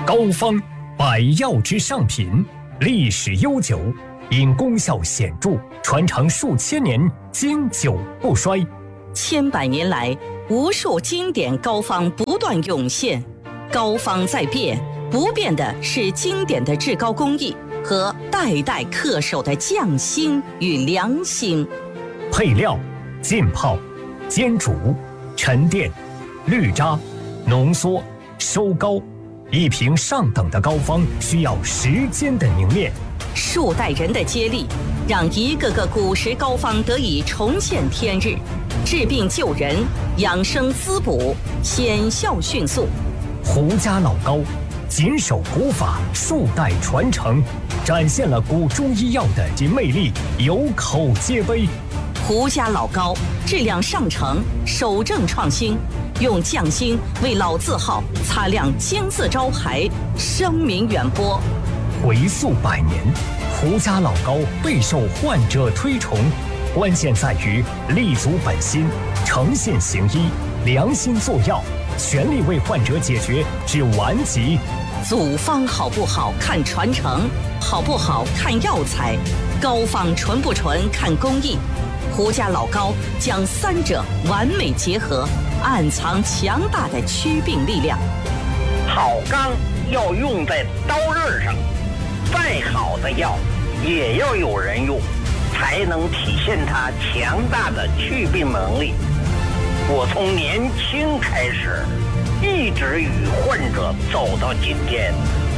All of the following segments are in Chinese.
膏方，百药之上品，历史悠久，因功效显著，传承数千年，经久不衰。 千百年来，无数经典膏方不断涌现，膏方在变，不变的是经典的制膏工艺和代代恪守的匠心与良心。 配料：浸泡、煎煮、沉淀、滤渣、浓缩、收膏。一瓶上等的膏方需要时间的凝练， 数代人的接力，让一个个古时膏方得以重现天日，治病救人，养生滋补，显效迅速。 胡家老膏谨守古法，数代传承，展现了古中医药的魅力，有口皆碑。 胡家老膏质量上乘，守正创新，用匠心为老字号擦亮金字招牌，声名远播。 回溯100年，胡家老膏备受患者推崇，关键在于立足本心，诚信行医，良心做药，全力为患者解决至顽疾。 祖方好不好看传承，好不好看药材，膏方纯不纯看工艺。胡家老膏将三者完美结合，暗藏强大的祛病力量。 好钢要用在刀刃上，再好的药也要有人用，才能体现它强大的祛病能力。我从年轻开始，一直与患者走到今天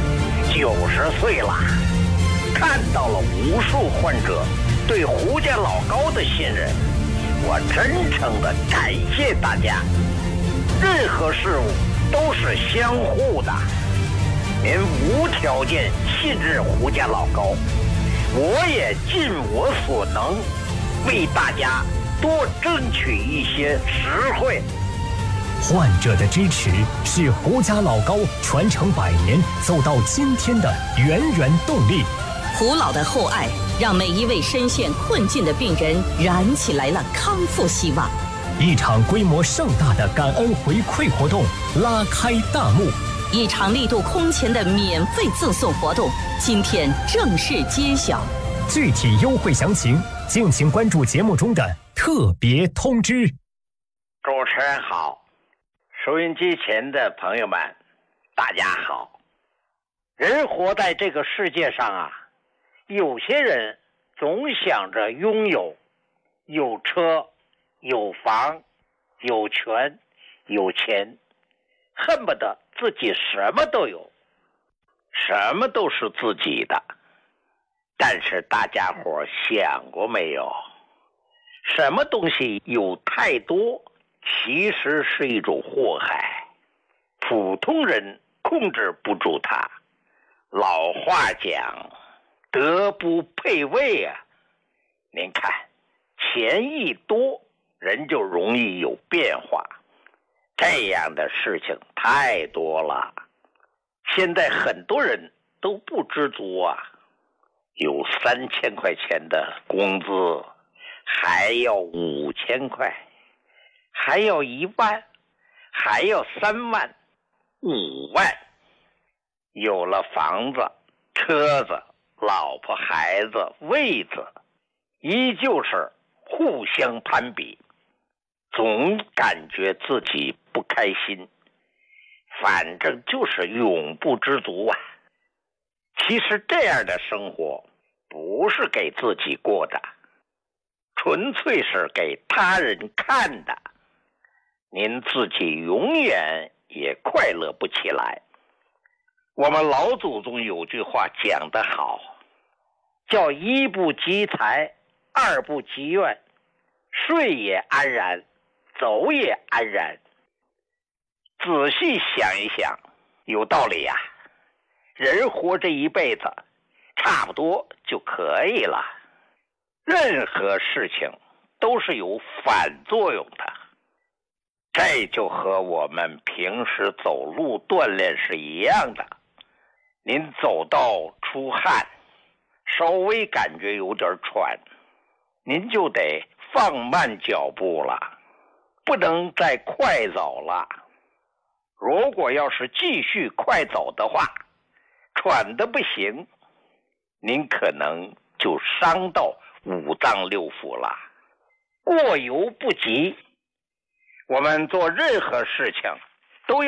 ，90岁了，看到了无数患者对胡家老膏的信任，我真诚地感谢大家。任何事物都是相互的，您无条件信任胡家老膏，我也尽我所能为大家多争取一些实惠。 患者的支持是胡家老膏传承100年走到今天的源源动力。 胡老的厚爱让每一位深陷困境的病人燃起来了康复希望。 一场规模盛大的感恩回馈活动拉开大幕， 一场力度空前的免费赠送活动今天正式揭晓。 具体优惠详情敬请关注节目中的特别通知。 主持人好，收音机前的朋友们大家好。人活在这个世界上啊，有些人总想着拥有，有车有房有权有钱，恨不得自己什么都有，什么都是自己的。但是大家伙想过没有，什么东西有太多其实是一种祸害，普通人控制不住它。老话讲德不配位啊，您看钱一多人就容易有变化，这样的事情太多了。现在很多人都不知足啊，有3000块钱的工资，还要5000块，还要1万，还要3万、5万。有了房子、车子、老婆、孩子、位子，依旧是互相攀比，总感觉自己不开心，反正就是永不知足啊。其实这样的生活不是给自己过的，纯粹是给他人看的，您自己永远也快乐不起来。我们老祖宗有句话讲得好，叫一不积财，二不积怨，睡也安然，走也安然。仔细想一想，有道理呀。人活这一辈子差不多就可以了，任何事情都是有反作用的。这就和我们平时走路锻炼是一样的，您走到出汗，稍微感觉有点喘，您就得放慢脚步了，不能再快走了。如果要是继续快走的话， 喘得不行，您可能就伤到五脏六腑了。过犹不及，我们做任何事情